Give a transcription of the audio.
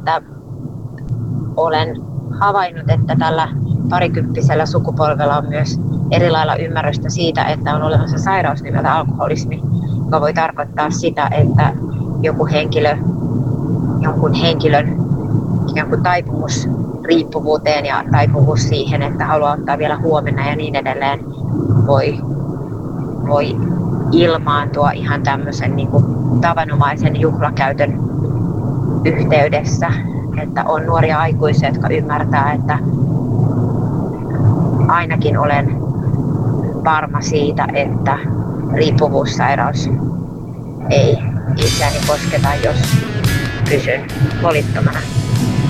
että olen havainnut, että tällä parikymppisellä sukupolvella on myös eri lailla ymmärrystä siitä, että on olemassa sairaus nimeltä alkoholismi, joka voi tarkoittaa sitä, että jonkun henkilön ikään kuin taipumus riippuvuuteen ja taipuvuus siihen, että haluaa ottaa vielä huomenna ja niin edelleen, voi ilmaantua ihan tämmöisen niin kuin tavanomaisen juhlakäytön yhteydessä. Että on nuoria aikuisia, jotka ymmärtää, että ainakin olen varma siitä, että riippuvuussairaus ei itseäni kosketa, jos pysyn molittomana.